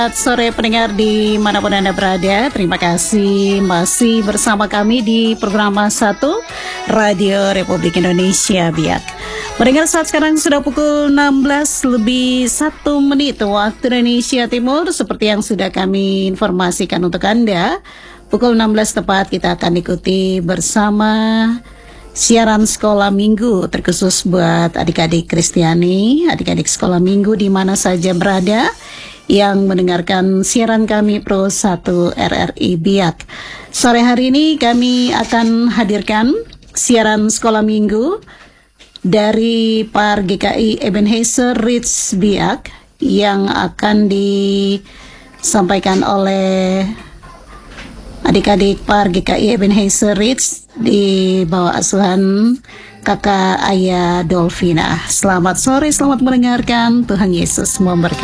Selamat sore pendengar dimanapun Anda berada. Terima kasih masih bersama kami di program 1 Radio Republik Indonesia Biak. Pendengar, saat sekarang sudah pukul 16 lebih 1 menit waktu Indonesia Timur. Seperti yang sudah kami informasikan untuk Anda, pukul 16 tepat kita akan ikuti bersama siaran sekolah minggu terkhusus buat adik-adik Kristiani, adik-adik sekolah minggu di mana saja berada yang mendengarkan siaran kami Pro 1 RRI Biak. Sore hari ini kami akan hadirkan siaran sekolah minggu dari Par GKI Ebenezer Ridge Biak yang akan disampaikan oleh adik-adik Par GKI Ebenezer Ridge di bawah asuhan kakak ayah Dolvina. Selamat sore, selamat mendengarkan. Tuhan Yesus memberkati.